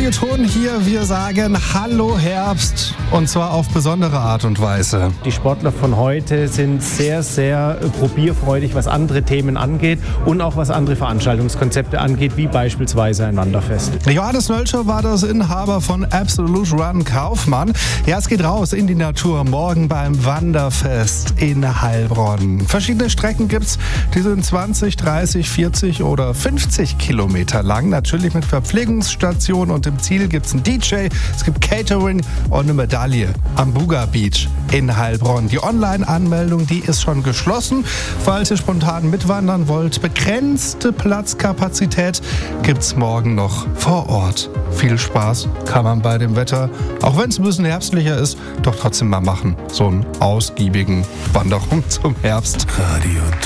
Radioton hier. Wir sagen Hallo Herbst und zwar auf besondere Art und Weise. Die Sportler von heute sind sehr, sehr probierfreudig, was andere Themen angeht und auch was andere Veranstaltungskonzepte angeht, wie beispielsweise ein Wanderfest. Johannes Nölscher war das Inhaber von Absolute Run Kaufmann. Ja, es geht raus in die Natur morgen beim Wanderfest in Heilbronn. Verschiedene Strecken gibt's, die sind 20, 30, 40 oder 50 Kilometer lang. Natürlich mit Verpflegungsstation und im Ziel gibt's einen DJ, es gibt Catering und eine Medaille am Buga Beach in Heilbronn. Die Online-Anmeldung, die ist schon geschlossen. Falls ihr spontan mitwandern wollt, begrenzte Platzkapazität gibt's morgen noch vor Ort. Viel Spaß kann man bei dem Wetter, auch wenn es ein bisschen herbstlicher ist, doch trotzdem mal machen. So einen ausgiebigen Wanderung zum Herbst. Radio